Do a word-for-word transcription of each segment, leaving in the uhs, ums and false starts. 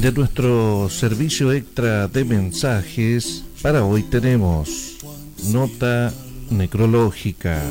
De nuestro servicio extra de mensajes, para hoy tenemos nota necrológica.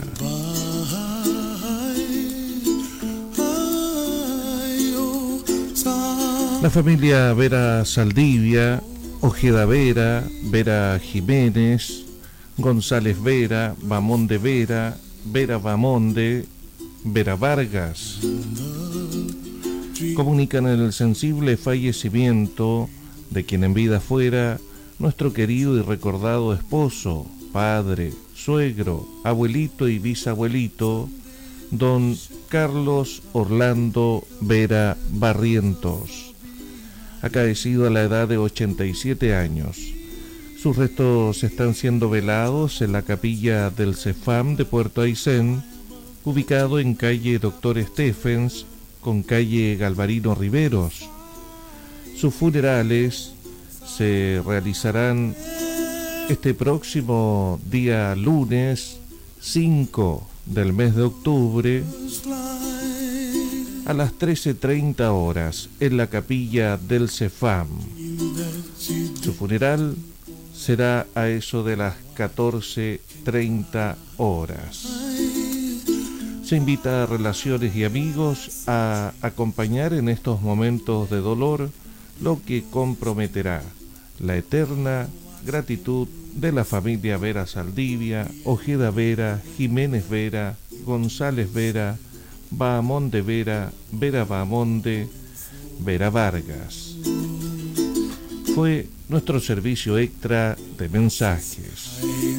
La familia Vera Saldivia, Ojeda Vera, Vera Jiménez, González Vera, Bamonde Vera, Vera Bamonde, Vera Vargas, comunican el sensible fallecimiento de quien en vida fuera nuestro querido y recordado esposo, padre, suegro, abuelito y bisabuelito, don Carlos Orlando Vera Barrientos, acaecido a la edad de ochenta y siete años. Sus restos están siendo velados en la capilla del Cefam de Puerto Aysén, ubicado en calle Doctor Stephens con calle Galvarino Riveros. Sus funerales se realizarán este próximo día lunes cinco del mes de octubre a las trece treinta horas en la capilla del Cefam. Su funeral será a eso de las catorce treinta horas. Se invita a relaciones y amigos a acompañar en estos momentos de dolor, lo que comprometerá la eterna gratitud de la familia Vera Saldivia, Ojeda Vera, Jiménez Vera, González Vera, Bahamonde Vera, Vera Bahamonde, Vera Vargas. Fue nuestro servicio extra de mensajes.